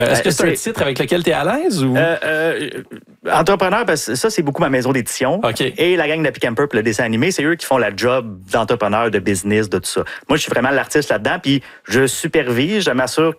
Est-ce que c'est un titre avec lequel tu es à l'aise? Ou? Entrepreneur, parce que ça, c'est beaucoup ma maison d'édition. Okay. Et la gang d'Happy Camper pour le dessin animé, c'est eux qui font la job d'entrepreneur, de business, de tout ça. Moi, je suis vraiment l'artiste là-dedans, puis je supervise, je m'assure